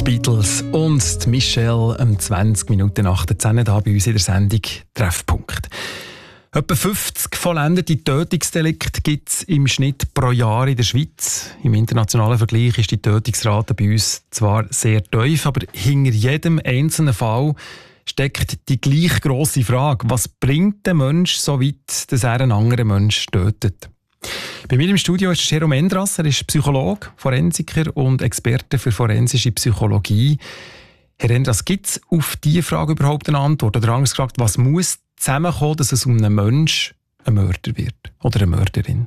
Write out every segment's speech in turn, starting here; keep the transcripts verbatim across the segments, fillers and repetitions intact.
Beatles und die Michelle um zwanzig Minuten nach der zehn da bei uns in der Sendung Treffpunkt. Etwa fünfzig vollendete Tötungsdelikte gibt es im Schnitt pro Jahr in der Schweiz. Im internationalen Vergleich ist die Tötungsrate bei uns zwar sehr tief, aber hinter jedem einzelnen Fall steckt die gleich grosse Frage: Was bringt der Mensch so weit, dass er einen anderen Menschen tötet? Bei mir im Studio ist Jerome Endras. Er ist Psychologe, Forensiker und Experte für forensische Psychologie. Herr Endras, gibt es auf diese Frage überhaupt eine Antwort? Oder anders gefragt, was muss zusammenkommen, dass es um einen Menschen ein Mörder wird? Oder eine Mörderin?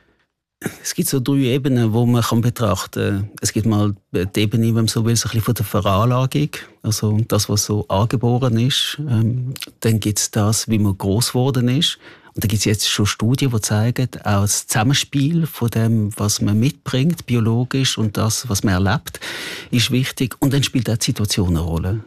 Es gibt so drei Ebenen, die man kann betrachten kann. Es gibt mal die Ebene, wenn man so will, so ein bisschen von der Veranlagung, also das, was so angeboren ist. Ähm, dann gibt es das, wie man gross geworden ist. Und da gibt es jetzt schon Studien, die zeigen, auch das Zusammenspiel von dem, was man mitbringt, biologisch, und das, was man erlebt, ist wichtig. Und dann spielt auch die Situation eine Rolle.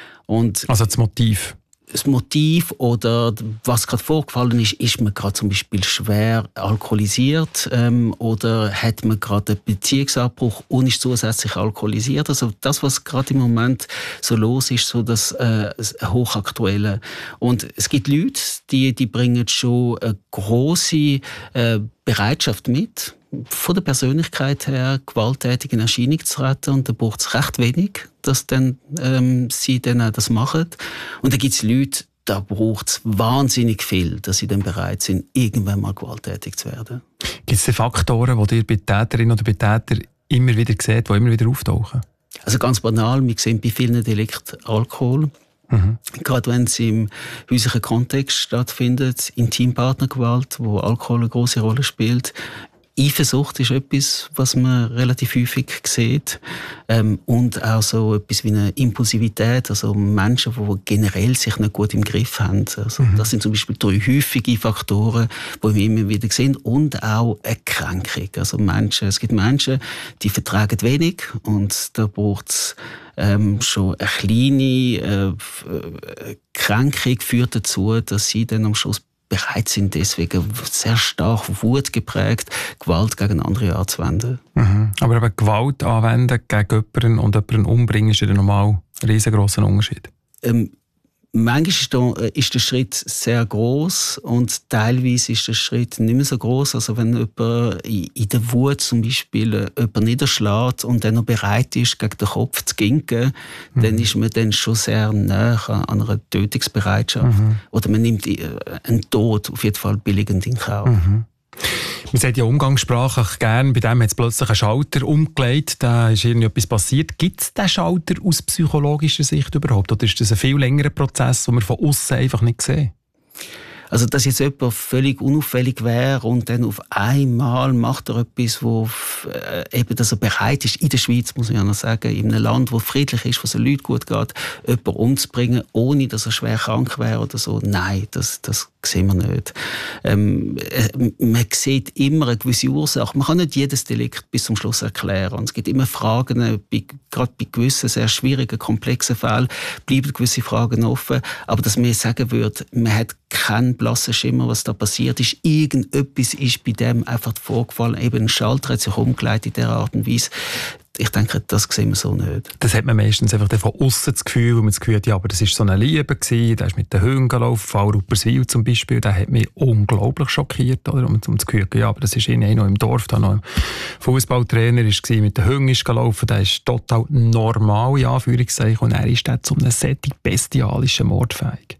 Und also das Motiv? Das Motiv oder was gerade vorgefallen ist, ist man gerade zum Beispiel schwer alkoholisiert ähm, oder hat man gerade einen Beziehungsabbruch und ist zusätzlich alkoholisiert. Also das, was gerade im Moment so los ist, so das, äh, das Hochaktuelle. Und es gibt Leute, die, die bringen schon eine grosse äh, Bereitschaft mit, von der Persönlichkeit her gewalttätig in Erscheinung zu treten, und da braucht es recht wenig, dass dann, ähm, sie dann auch das machen. Und dann gibt es Leute, da braucht es wahnsinnig viel, dass sie dann bereit sind, irgendwann mal gewalttätig zu werden. Gibt es Faktoren, die ihr bei Täterinnen oder bei Tätern immer wieder seht, die immer wieder auftauchen? Also ganz banal, wir sehen bei vielen Delikten Alkohol. Mhm. Gerade wenn es im häuslichen Kontext stattfindet, Intimpartnergewalt, wo Alkohol eine grosse Rolle spielt. Eifersucht ist etwas, was man relativ häufig sieht. Ähm, und auch so etwas wie eine Impulsivität, also Menschen, die generell sich nicht gut im Griff haben. Also mhm. Das sind zum Beispiel drei häufige Faktoren, die wir immer wieder sehen. Und auch eine Kränkung. Also Menschen, es gibt Menschen, die vertragen wenig, und da braucht es ähm, schon eine kleine äh, Kränkung führt dazu, dass sie dann am Schluss bereit sind, deswegen sehr stark Wut geprägt, Gewalt gegen andere anzuwenden. Mhm. Aber eben Gewalt anwenden gegen jemanden und jemanden umbringen ist ja normal ein riesengroßer Unterschied. Ähm, manchmal ist der, ist der Schritt sehr gross und teilweise ist der Schritt nicht mehr so gross. Also wenn jemand in der Wut zum Beispiel jemanden niederschlägt und dann noch bereit ist, gegen den Kopf zu ginken, mhm. dann ist man dann schon sehr nah an einer Tötungsbereitschaft. Mhm. Oder man nimmt einen Tod auf jeden Fall billigend in Kauf. Mhm. Man sagt ja umgangssprachlich gerne, bei dem hat es plötzlich einen Schalter umgelegt, da ist irgendetwas passiert. Gibt es diesen Schalter aus psychologischer Sicht überhaupt? Oder ist das ein viel längerer Prozess, den wir von außen einfach nicht sehen? Also, dass jetzt jemand völlig unauffällig wäre und dann auf einmal macht er etwas, wo äh, eben, dass er bereit ist, in der Schweiz, muss ich ja noch sagen, in einem Land, wo friedlich ist, wo es den Leuten gut geht, jemanden umzubringen, ohne dass er schwer krank wäre oder so. Nein, das, das sehen wir nicht. Ähm, äh, man sieht immer eine gewisse Ursache. Man kann nicht jedes Delikt bis zum Schluss erklären. Und es gibt immer Fragen, bei, gerade bei gewissen sehr schwierigen, komplexen Fällen bleiben gewisse Fragen offen. Aber dass man sagen würde, man hat keinen blassen Schimmer, was da passiert ist. Irgendetwas ist bei dem einfach vorgefallen. Eben ein Schalter hat sich umgeleitet in dieser Art und Weise. Ich denke, das sehen wir so nicht. Das hat man meistens einfach von aussen das Gefühl, wo man das Gefühl hat, ja, aber das war so eine Liebe gewesen, der ist mit den Hunden gelaufen, Fall Rupperswil zum Beispiel, der hat mich unglaublich schockiert, oder? Und das Gefühl, ja, aber das ist irgendwie noch im Dorf, da noch ein Fußballtrainer war, mit den Hunden ist gelaufen, der ist total normal, in Anführungszeichen, und er ist dann zu einem solchen bestialischen Mord fähig.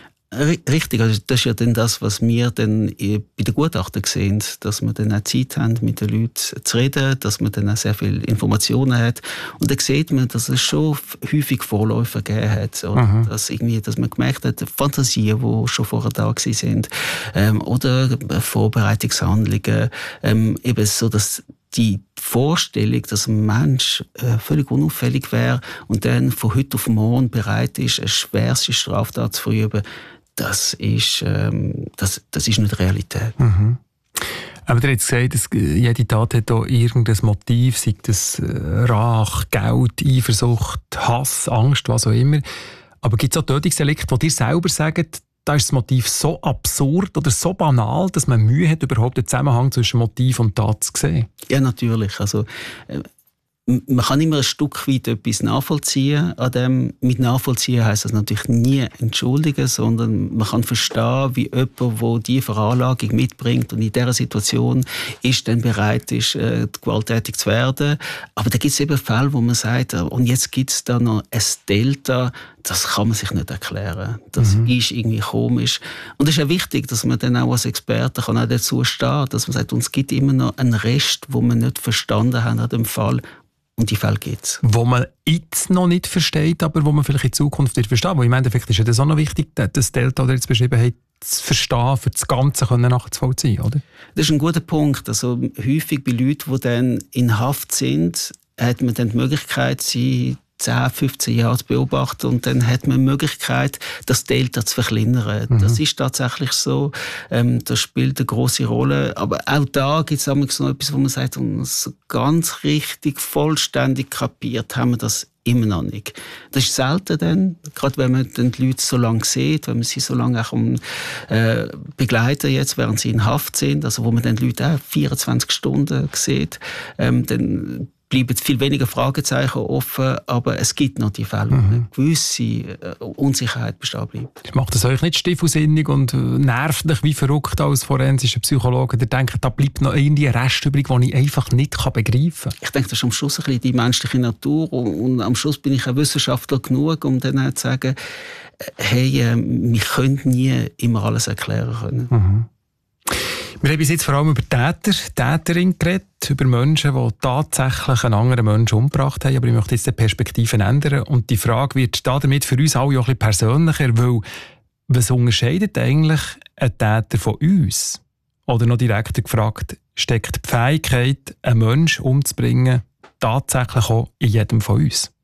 Richtig, also das ist ja dann das, was wir dann bei den Gutachten sehen, dass wir dann auch Zeit haben, mit den Leuten zu reden, dass man dann auch sehr viele Informationen hat. Und dann sieht man, dass es schon häufig Vorläufer gegeben hat. Oder mhm. dass, irgendwie, dass man gemerkt hat, Fantasien, die schon vorher da waren, ähm, oder Vorbereitungshandlungen, ähm, eben so, dass die Vorstellung, dass ein Mensch äh, völlig unauffällig wäre und dann von heute auf morgen bereit ist, eine schwerste Straftat zu verüben, das ist, ähm, das, das ist nicht Realität. Mhm. Aber ihr habt gesagt, dass jede Tat hat auch irgendein Motiv, sei das Rache, Geld, Eifersucht, Hass, Angst, was auch immer. Aber gibt es auch Tötungsdelikte, wo dir selber sagt, da ist das Motiv so absurd oder so banal, dass man Mühe hat, überhaupt den Zusammenhang zwischen Motiv und Tat zu sehen? Ja, natürlich. Also, äh, man kann immer ein Stück weit etwas nachvollziehen. An dem, mit nachvollziehen heisst das natürlich nie entschuldigen, sondern man kann verstehen, wie jemand, der diese Veranlagung mitbringt und in dieser Situation ist, dann bereit ist, äh, gewalttätig zu werden. Aber da gibt es eben Fälle, wo man sagt, und jetzt gibt es da noch ein Delta, das kann man sich nicht erklären. Das mhm. ist irgendwie komisch. Und es ist ja wichtig, dass man dann auch als Experte kann auch dazu stehen, dass man sagt, uns gibt immer noch einen Rest, wo wir nicht verstanden haben an dem Fall. Und die Fälle gibt es. Wo man jetzt noch nicht versteht, aber wo man vielleicht in Zukunft wird verstehen. Wo ich meine, vielleicht ist ja das auch noch wichtig, das Delta, das jetzt beschrieben hat, zu verstehen, für das Ganze nachzuvollziehen, oder? Das ist ein guter Punkt. Also häufig bei Leuten, die dann in Haft sind, hat man dann die Möglichkeit, sie zehn, fünfzehn Jahre zu beobachten und dann hat man die Möglichkeit, das Delta zu verkleinern. Mhm. Das ist tatsächlich so. Ähm, das spielt eine grosse Rolle. Aber auch da gibt es noch etwas, wo man sagt, und so ganz richtig, vollständig kapiert haben wir das immer noch nicht. Das ist selten dann, gerade wenn man die Leute so lange sieht, wenn man sie so lange auch um, äh, begleiten jetzt, während sie in Haft sind, also wo man dann die Leute auch vierundzwanzig Stunden sieht, ähm, dann bleiben viel weniger Fragezeichen offen, aber es gibt noch die Fälle, wo mhm. eine gewisse Unsicherheit bestehen bleibt. Macht das euch nicht stiefelsinnig und nervt euch wie verrückt als forensischer Psychologe, der denkt, da bleibt noch irgendwie ein Rest übrig, den ich einfach nicht begreifen kann? Ich denke, das ist am Schluss ein bisschen die menschliche Natur und, und am Schluss bin ich ein Wissenschaftler genug, um dann auch zu sagen, hey, äh, wir können nie immer alles erklären können. Mhm. Wir haben bis jetzt vor allem über Täter, Täterinnen geredet, über Menschen, die tatsächlich einen anderen Menschen umgebracht haben. Aber ich möchte jetzt die Perspektiven ändern. Und die Frage wird damit für uns alle auch ein bisschen persönlicher, weil was unterscheidet eigentlich ein Täter von uns? Oder noch direkter gefragt, steckt die Fähigkeit, einen Menschen umzubringen, tatsächlich auch in jedem von uns?